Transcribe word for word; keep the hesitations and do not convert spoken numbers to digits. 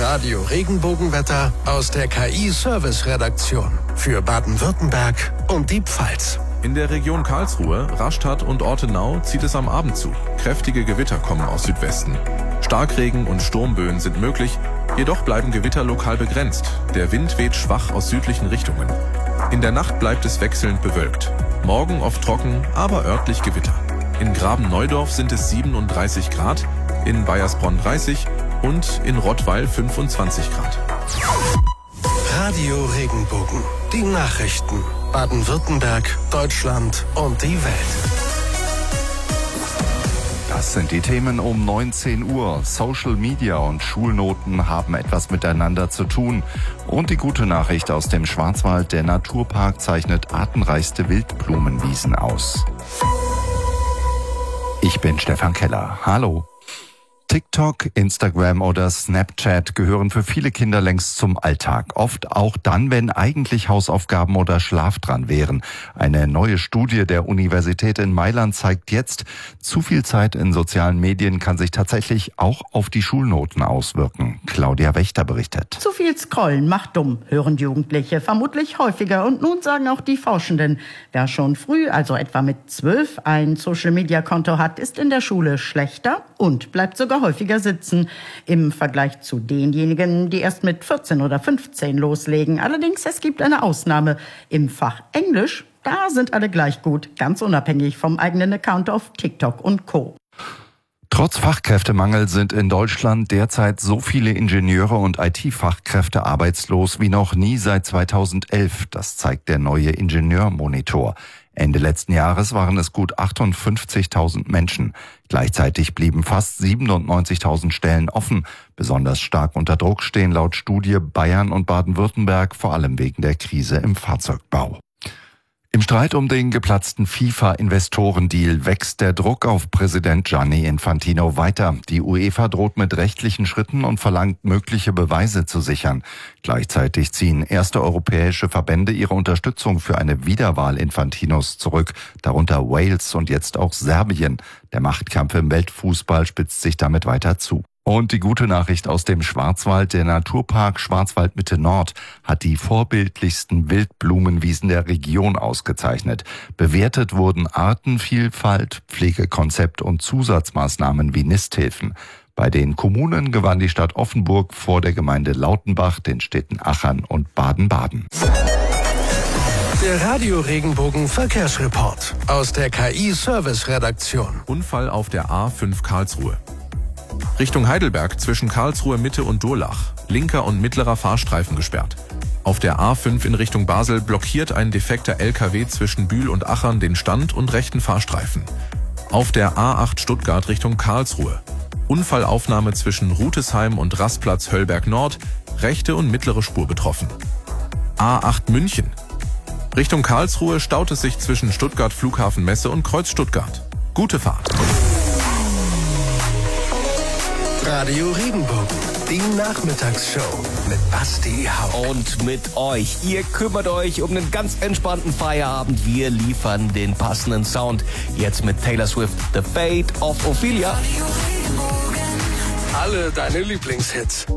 Radio Regenbogenwetter aus der K I-Service-Redaktion für Baden-Württemberg und die Pfalz. In der Region Karlsruhe, Rastatt und Ortenau zieht es am Abend zu. Kräftige Gewitter kommen aus Südwesten. Starkregen und Sturmböen sind möglich, jedoch bleiben Gewitter lokal begrenzt. Der Wind weht schwach aus südlichen Richtungen. In der Nacht bleibt es wechselnd bewölkt. Morgen oft trocken, aber örtlich Gewitter. In Graben-Neudorf sind es siebenunddreißig Grad, in Baiersbronn dreißig und in Rottweil fünfundzwanzig Grad. Radio Regenbogen, die Nachrichten. Baden-Württemberg, Deutschland und die Welt. Das sind die Themen um neunzehn Uhr. Social Media und Schulnoten haben etwas miteinander zu tun. Und die gute Nachricht aus dem Schwarzwald: Der Naturpark zeichnet artenreichste Wildblumenwiesen aus. Ich bin Stefan Keller. Hallo. TikTok, Instagram oder Snapchat gehören für viele Kinder längst zum Alltag. Oft auch dann, wenn eigentlich Hausaufgaben oder Schlaf dran wären. Eine neue Studie der Universität in Mailand zeigt jetzt, zu viel Zeit in sozialen Medien kann sich tatsächlich auch auf die Schulnoten auswirken. Claudia Wächter berichtet. Zu viel Scrollen macht dumm, hören Jugendliche vermutlich häufiger. Und nun sagen auch die Forschenden, wer schon früh, also etwa mit zwölf, ein Social-Media-Konto hat, ist in der Schule schlechter und bleibt sogar häufiger sitzen im Vergleich zu denjenigen, die erst mit vierzehn oder fünfzehn loslegen. Allerdings, es gibt eine Ausnahme. Im Fach Englisch, da sind alle gleich gut, ganz unabhängig vom eigenen Account auf TikTok und Co. Trotz Fachkräftemangel sind in Deutschland derzeit so viele Ingenieure und I T-Fachkräfte arbeitslos wie noch nie seit zweitausendelf. Das zeigt der neue Ingenieurmonitor. Ende letzten Jahres waren es gut achtundfünfzigtausend Menschen. Gleichzeitig blieben fast siebenundneunzigtausend Stellen offen. Besonders stark unter Druck stehen laut Studie Bayern und Baden-Württemberg, vor allem wegen der Krise im Fahrzeugbau. Im Streit um den geplatzten FIFA-Investorendeal wächst der Druck auf Präsident Gianni Infantino weiter. Die UEFA droht mit rechtlichen Schritten und verlangt, mögliche Beweise zu sichern. Gleichzeitig ziehen erste europäische Verbände ihre Unterstützung für eine Wiederwahl Infantinos zurück, darunter Wales und jetzt auch Serbien. Der Machtkampf im Weltfußball spitzt sich damit weiter zu. Und die gute Nachricht aus dem Schwarzwald: Der Naturpark Schwarzwald-Mitte Nord hat die vorbildlichsten Wildblumenwiesen der Region ausgezeichnet. Bewertet wurden Artenvielfalt, Pflegekonzept und Zusatzmaßnahmen wie Nisthilfen. Bei den Kommunen gewann die Stadt Offenburg vor der Gemeinde Lautenbach, den Städten Achern und Baden-Baden. Der Radio Regenbogen Verkehrsreport aus der K I-Service-Redaktion. Unfall auf der A fünf Karlsruhe. Richtung Heidelberg zwischen Karlsruhe Mitte und Durlach. Linker und mittlerer Fahrstreifen gesperrt. Auf der A fünf in Richtung Basel blockiert ein defekter L K W zwischen Bühl und Achern den Stand- und rechten Fahrstreifen. Auf der A acht Stuttgart Richtung Karlsruhe. Unfallaufnahme zwischen Rutesheim und Rastplatz Höllberg Nord. Rechte und mittlere Spur betroffen. A acht München. Richtung Karlsruhe staut es sich zwischen Stuttgart Flughafen Messe und Kreuz Stuttgart. Gute Fahrt. Radio Regenbogen, die Nachmittagsshow mit Basti Hauck. Und mit euch. Ihr kümmert euch um einen ganz entspannten Feierabend. Wir liefern den passenden Sound. Jetzt mit Taylor Swift, The Fate of Ophelia. Alle deine Lieblingshits.